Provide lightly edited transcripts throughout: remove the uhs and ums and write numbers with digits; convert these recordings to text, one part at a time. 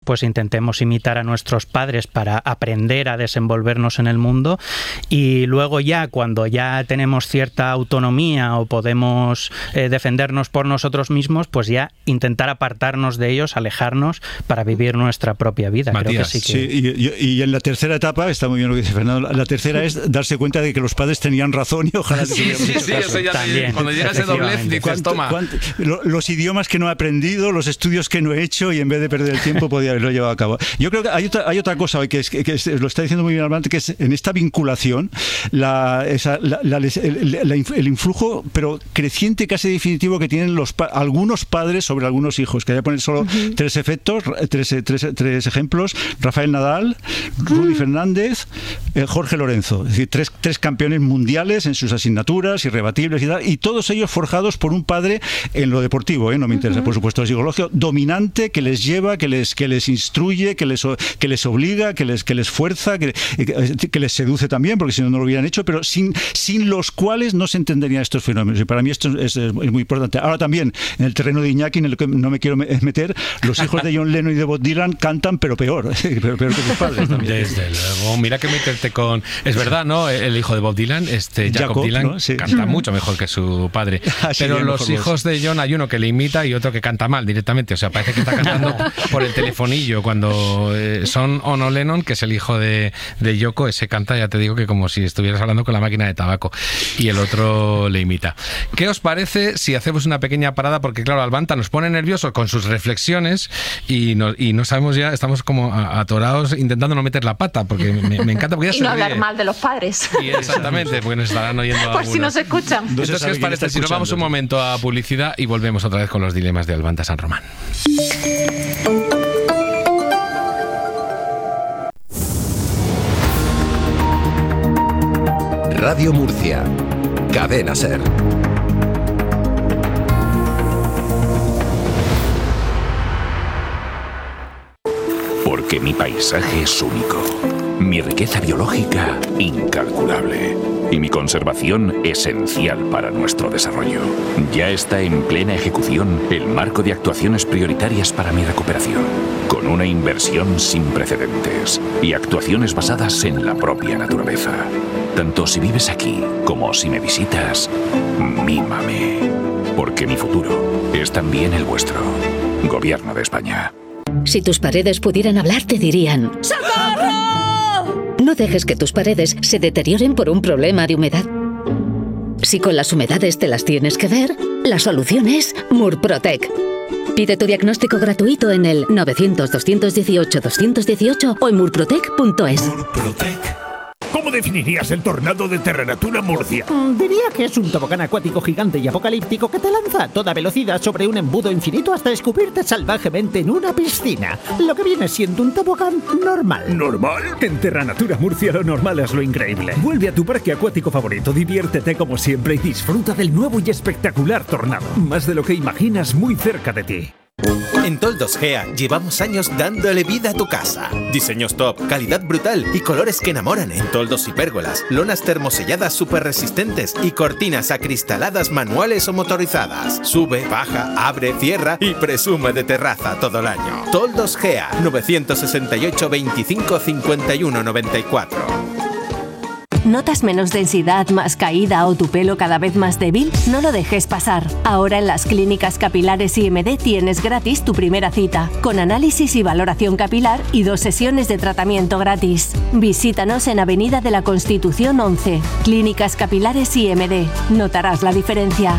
pues intentemos imitar a nuestros padres para aprender a desenvolvernos en el mundo, y luego ya cuando ya tenemos cierta autonomía o podemos defendernos por nosotros mismos, pues ya intentar apartarnos de ellos, alejarnos para vivir nuestra propia vida. Matías. Creo que sí que... Sí, y en la tercera etapa, está muy bien lo que dice Fernando, la tercera es darse cuenta de que los padres tenían razón y ojalá te hubiéramos hecho caso. Eso ya También, cuando llega ese doblez dices, toma. Los idiomas que no he aprendido, los estudios que no he hecho, y en vez de perder el tiempo podía haberlo llevado a cabo. Yo creo que hay otra cosa que lo está diciendo muy bien Armando, que es en esta vinculación el influjo, pero creciente, casi definitivo, que tienen algunos padres sobre algunos hijos. Que voy a poner solo tres ejemplos: Rafael Nadal, Rudy Fernández, Jorge Lorenzo. Es decir, tres campeones mundiales en sus asignaturas, irrebatibles y tal, y todos ellos forjados por un padre en lo deportivo, no me interesa, por supuesto, el psicológico, dominante, que les lleva, que les instruye, que les obliga, que les fuerza, que les seduce también, porque si no, no lo hubieran hecho, pero sin los cuales no se entenderían estos fenómenos. Y para mí esto es muy importante. Ahora también, en el terreno de Iñaki, en el que no me quiero meter, los hijos de John Lennon y de Bob Dylan cantan, pero peor que sus padres también. Desde luego, mira que meterte con... Es verdad, ¿no? El hijo de Bob Dylan, Jacob Dylan, ¿no? Sí. Canta mucho mejor que su padre. Pero los hijos de John, hay uno que le imita y otro que canta mal directamente. O sea, parece que está cantando por el telefonillo. Cuando son Ono Lennon, que es el hijo de Yoko, ese canta, ya te digo, que como si estuvieras hablando con la máquina de tabaco. Y el otro le imita. ¿Qué os parece si hacemos una pequeña parada? Porque claro, Albanta nos pone nerviosos con sus reflexiones y no sabemos ya, estamos como atorados intentando no meter la pata, porque me encanta. Porque ya y no hablar mal de los padres. Y exactamente, porque nos estarán oyendo por algunos. Si nos escuchan. Entonces, ¿qué os parece si nos vamos un momento a publicidad y volvemos otra vez con los dilemas de Albanta San Román? Radio Murcia, Cadena SER. Porque mi paisaje es único, mi riqueza biológica incalculable y mi conservación esencial para nuestro desarrollo. Ya está en plena ejecución el marco de actuaciones prioritarias para mi recuperación, con una inversión sin precedentes y actuaciones basadas en la propia naturaleza. Tanto si vives aquí como si me visitas, mímame, porque mi futuro es también el vuestro. Gobierno de España. Si tus paredes pudieran hablar, te dirían: ¡socorro! No dejes que tus paredes se deterioren por un problema de humedad. Si con las humedades te las tienes que ver, la solución es Murprotec. Pide tu diagnóstico gratuito en el 900-218-218 o en murprotec.es. ¿Cómo definirías el tornado de Terranatura Murcia? Diría que es un tobogán acuático gigante y apocalíptico que te lanza a toda velocidad sobre un embudo infinito hasta descubrirte salvajemente en una piscina. Lo que viene siendo un tobogán normal. ¿Normal? En Terranatura Murcia lo normal es lo increíble. Vuelve a tu parque acuático favorito, diviértete como siempre y disfruta del nuevo y espectacular tornado. Más de lo que imaginas, muy cerca de ti. En Toldos Gea llevamos años dándole vida a tu casa. Diseños top, calidad brutal y colores que enamoran en toldos y pérgolas, lonas termoselladas súper resistentes y cortinas acristaladas manuales o motorizadas. Sube, baja, abre, cierra y presume de terraza todo el año. Toldos Gea, 968 25 51 94. ¿Notas menos densidad, más caída o tu pelo cada vez más débil? No lo dejes pasar. Ahora en las clínicas capilares IMD tienes gratis tu primera cita, con análisis y valoración capilar y 2 sesiones de tratamiento gratis. Visítanos en Avenida de la Constitución 11. Clínicas Capilares IMD. Notarás la diferencia.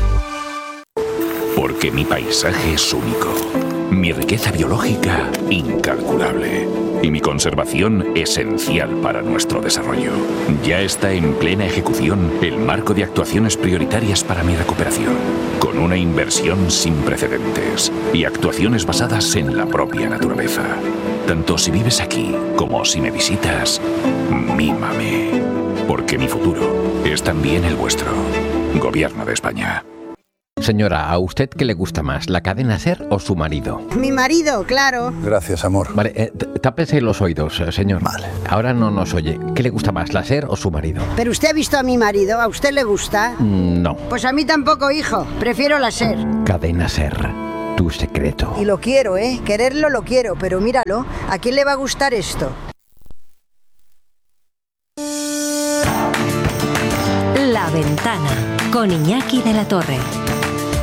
Porque mi paisaje es único, mi riqueza biológica incalculable y mi conservación esencial para nuestro desarrollo. Ya está en plena ejecución el marco de actuaciones prioritarias para mi recuperación, con una inversión sin precedentes y actuaciones basadas en la propia naturaleza. Tanto si vives aquí como si me visitas, mímame, porque mi futuro es también el vuestro. Gobierno de España. Señora, ¿a usted qué le gusta más, la cadena SER o su marido? Mi marido, claro. Gracias, amor. Vale, tápese los oídos, señor. Vale. Ahora no nos oye. ¿Qué le gusta más, la SER o su marido? ¿Pero usted ha visto a mi marido? ¿A usted le gusta? No. Pues a mí tampoco, hijo. Prefiero la SER. Cadena SER. tu secreto. Y lo quiero, quererlo lo quiero, pero míralo, ¿a quién le va a gustar esto? La Ventana, con Iñaki de la Torre.